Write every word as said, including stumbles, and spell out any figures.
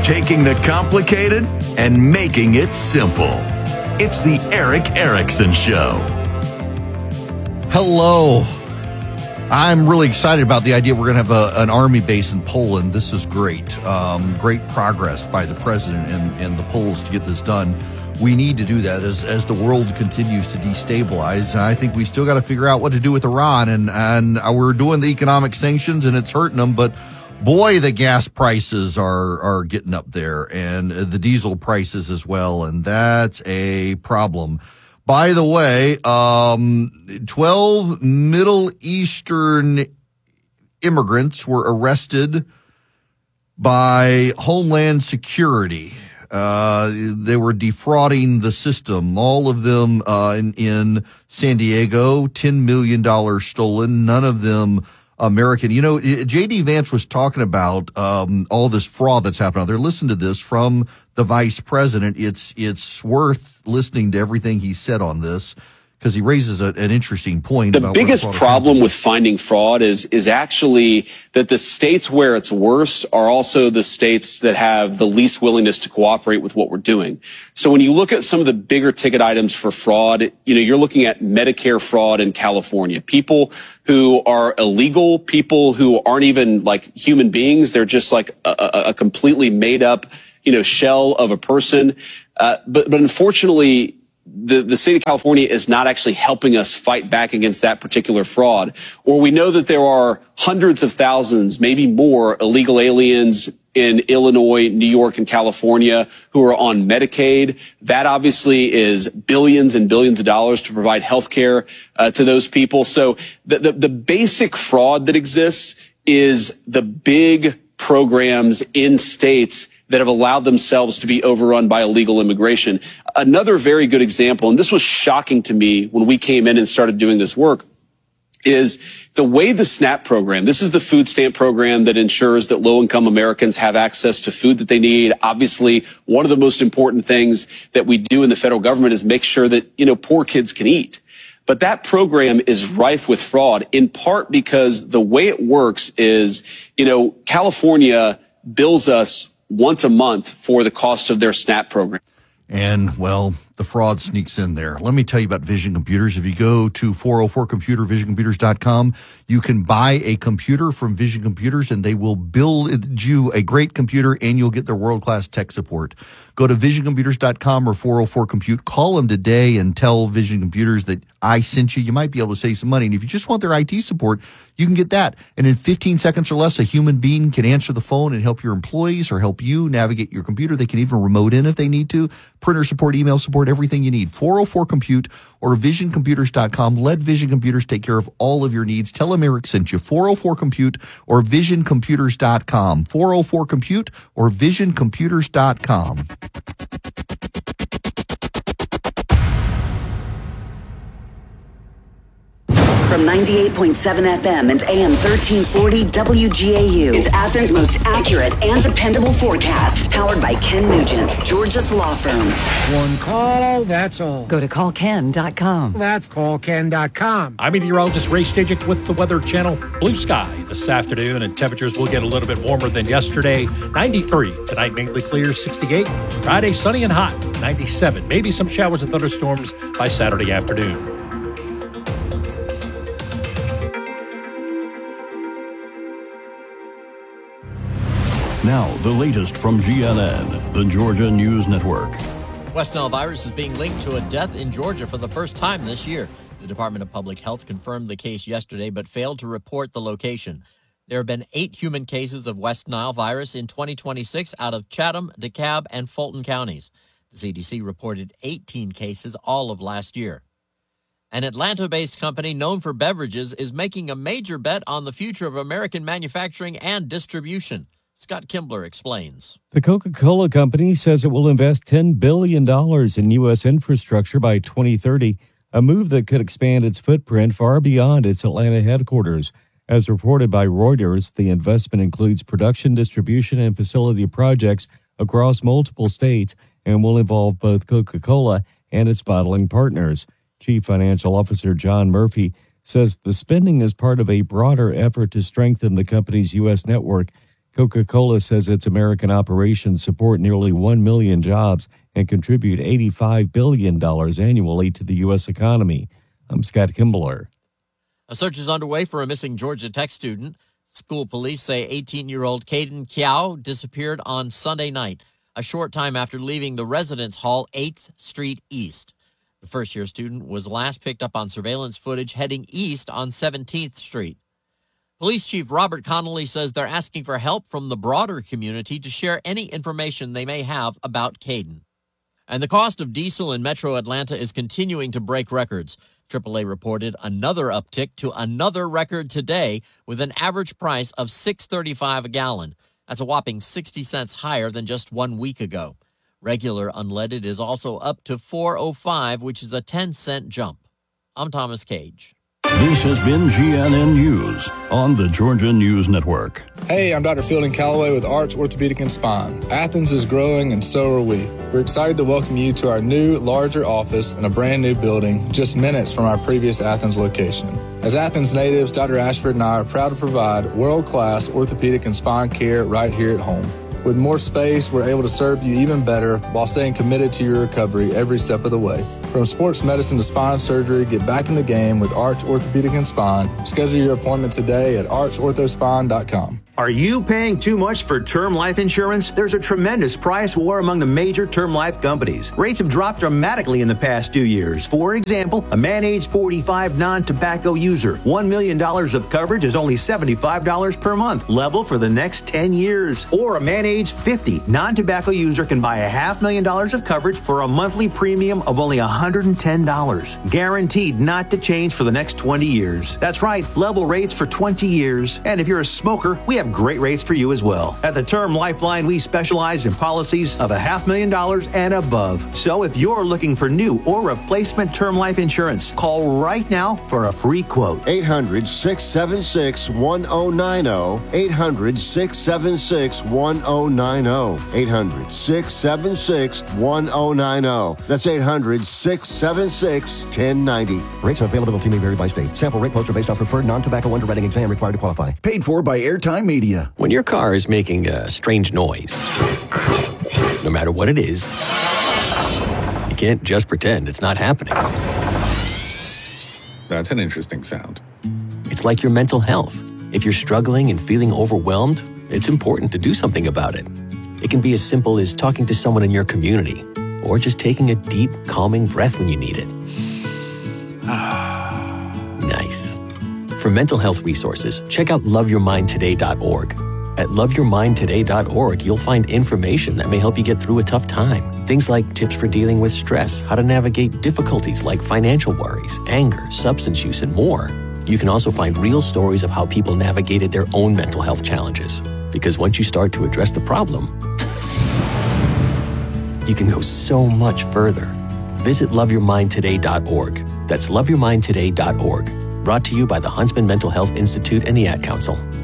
taking the complicated and making it simple. It's the Erick Erickson Show. Hello. I'm really excited about the idea we're going to have a, an army base in Poland. This is great. Um, great progress by the president and, and the Poles to get this done. We need to do that as, as the world continues to destabilize. I think we still got to figure out what to do with Iran, and, and we're doing the economic sanctions and it's hurting them, but boy, the gas prices are, are getting up there, and the diesel prices as well, and that's a problem. By the way, um, twelve Middle Eastern immigrants were arrested by Homeland Security. Uh, they were defrauding the system. All of them, uh, in, in San Diego, ten million dollars stolen. None of them American. You know, J D Vance was talking about, um, all this fraud that's happening out there. Listen to this from the vice president. It's, it's worth listening to everything he said on this, because he raises a, an interesting point. The about biggest problem with finding fraud is is actually that the states where it's worst are also the states that have the least willingness to cooperate with what we're doing. So when you look at some of the bigger ticket items for fraud, you know, you're looking at Medicare fraud in California. People who are illegal, people who aren't even like human beings. They're just like a, a, a completely made up, you know, shell of a person. Uh, but, but unfortunately, The, the state of California is not actually helping us fight back against that particular fraud. Or we know that there are hundreds of thousands, maybe more, illegal aliens in Illinois, New York, and California who are on Medicaid. That obviously is billions and billions of dollars to provide health care uh, to those people. So the, the, the basic fraud that exists is the big programs in states that have allowed themselves to be overrun by illegal immigration. Another very good example, and this was shocking to me when we came in and started doing this work, is the way the SNAP program, this is the food stamp program that ensures that low-income Americans have access to food that they need. Obviously, one of the most important things that we do in the federal government is make sure that, you know, poor kids can eat. But that program is rife with fraud, in part because the way it works is, you know, California bills us once a month for the cost of their SNAP program. And, well, the fraud sneaks in there. Let me tell you about Vision Computers. If you go to four oh four computer, vision computers dot com, you can buy a computer from Vision Computers, and they will build you a great computer, and you'll get their world-class tech support. Go to vision computers dot com or four oh four compute. Call them today and tell Vision Computers that I sent you. You might be able to save some money. And if you just want their I T support, you can get that. And in fifteen seconds or less, a human being can answer the phone and help your employees or help you navigate your computer. They can even remote in if they need to. Printer support, email support, everything you need. four oh four compute or vision computers dot com. Let Vision Computers take care of all of your needs. Tell them Eric sent you. four oh four compute or vision computers dot com. four oh four compute or vision computers dot com. From ninety-eight point seven F M and A M thirteen forty W G A U. It's Athens' most accurate and dependable forecast. Powered by Ken Nugent, Georgia's law firm. One call, that's all. Go to call ken dot com. That's call ken dot com. I'm meteorologist Ray Stajic with the Weather Channel. Blue sky this afternoon, and temperatures will get a little bit warmer than yesterday. ninety-three tonight, mainly clear. sixty-eight Friday, sunny and hot. ninety-seven Maybe some showers and thunderstorms by Saturday afternoon. Now, the latest from G N N, the Georgia News Network. West Nile virus is being linked to a death in Georgia for the first time this year. The Department of Public Health confirmed the case yesterday, but failed to report the location. There have been eight human cases of West Nile virus in twenty twenty-six out of Chatham, DeKalb, and Fulton counties. The C D C reported eighteen cases all of last year. An Atlanta-based company known for beverages is making a major bet on the future of American manufacturing and distribution. Scott Kimbler explains. The Coca-Cola Company says it will invest ten billion dollars in U S infrastructure by twenty thirty, a move that could expand its footprint far beyond its Atlanta headquarters. As reported by Reuters, the investment includes production, distribution, and facility projects across multiple states and will involve both Coca-Cola and its bottling partners. Chief Financial Officer John Murphy says the spending is part of a broader effort to strengthen the company's U S network. Coca-Cola says its American operations support nearly one million jobs and contribute eighty-five billion dollars annually to the U S economy. I'm Scott Kimbler. A search is underway for a missing Georgia Tech student. School police say eighteen-year-old Caden Kiao disappeared on Sunday night, a short time after leaving the residence hall eighth Street East. The first-year student was last picked up on surveillance footage heading east on seventeenth Street. Police Chief Robert Connolly says they're asking for help from the broader community to share any information they may have about Caden. And the cost of diesel in Metro Atlanta is continuing to break records. triple A reported another uptick to another record today with an average price of six dollars and thirty-five cents a gallon. That's a whopping sixty cents higher than just one week ago. Regular unleaded is also up to four dollars and five cents, which is a ten cent jump. I'm Thomas Cage. This has been G N N News on the Georgia News Network. Hey, I'm Doctor Fielding Calloway with Arch Orthopedic and Spine. Athens is growing and so are we. We're excited to welcome you to our new, larger office in a brand new building just minutes from our previous Athens location. As Athens natives, Doctor Ashford and I are proud to provide world-class orthopedic and spine care right here at home. With more space, we're able to serve you even better while staying committed to your recovery every step of the way. From sports medicine to spine surgery, get back in the game with Arch Orthopedic and Spine. Schedule your appointment today at arch ortho spine dot com. Are you paying too much for term life insurance? There's a tremendous price war among the major term life companies. Rates have dropped dramatically in the past two years. For example, a man age forty-five non-tobacco user, one million dollars of coverage is only seventy-five dollars per month, level for the next ten years. Or a man age fifty non-tobacco user can buy a half million dollars of coverage for a monthly premium of only one hundred ten dollars. Guaranteed not to change for the next twenty years. That's right, level rates for twenty years. And if you're a smoker, we have great rates for you as well. At the Term Lifeline, we specialize in policies of a half million dollars and above. So if you're looking for new or replacement term life insurance, call right now for a free quote. eight hundred, six seven six, one oh nine oh. eight hundred, six seven six, one oh nine oh. eight hundred, six seven six, one oh nine oh. That's eight hundred, six seven six, one oh nine oh. Rates and availability may vary by state. Sample rate quotes are based on preferred non-tobacco underwriting exam required to qualify. Paid for by Airtime Media. When your car is making a strange noise, no matter what it is, you can't just pretend it's not happening. That's an interesting sound. It's like your mental health. If you're struggling and feeling overwhelmed, it's important to do something about it. It can be as simple as talking to someone in your community, or just taking a deep, calming breath when you need it. Nice. For mental health resources, check out love your mind today dot org. At love your mind today dot org, you'll find information that may help you get through a tough time. Things like tips for dealing with stress, how to navigate difficulties like financial worries, anger, substance use, and more. You can also find real stories of how people navigated their own mental health challenges. Because once you start to address the problem, you can go so much further. Visit love your mind today dot org. That's love your mind today dot org. Brought to you by the Huntsman Mental Health Institute and the Ad Council.